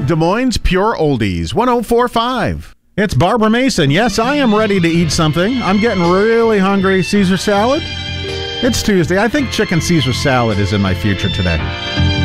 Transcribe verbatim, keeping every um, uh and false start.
Des Moines Pure Oldies, one oh four point five. It's Barbara Mason. Yes, I am ready to eat something. I'm getting really hungry. Caesar salad? It's Tuesday. I think chicken Caesar salad is in my future today.